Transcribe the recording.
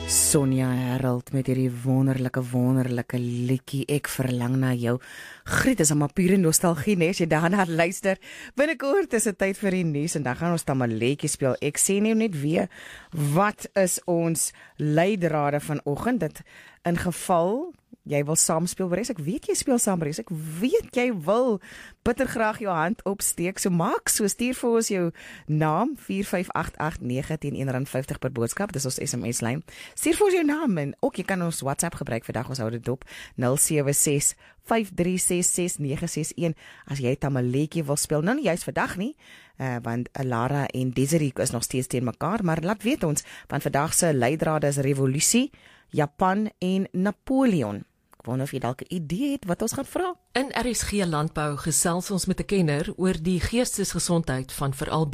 Sonja Herald met hierdie wonderlike liedjie Ek verlang na jou. Griet is 'n maar pure nostalgie, né, as jy daarna luister. Binnekort is dit tyd vir die nuus en dan gaan ons tamaletjie speel. Ek sê net weer, wat is ons leidrade vanoggend? Dit in geval jy wil saamspeel, Bres, ek weet jy speel saam, Bres, ek weet jy wil bitter graag jou hand opsteek, so maak so, stuur vir ons jou naam, 45889 teen R1.50 per boodskap, dis ons SMS-lyn, stuur vir ons jou naam, en ook jy kan ons WhatsApp gebruik, vandag ons hou dit op, 076-536-6961, as jy tamaletjie wil speel, nou nie juist vandag nie, want Lara en Desiree is nog steeds teen mekaar, maar laat weet ons, want vandag se leidrade is revolusie, Japan en Napoleon. Ek wonder of jy dalk 'n idee het wat ons gaan vra. In RSG Landbou gesels ons met 'n kenner oor die geestesgesondheid van veral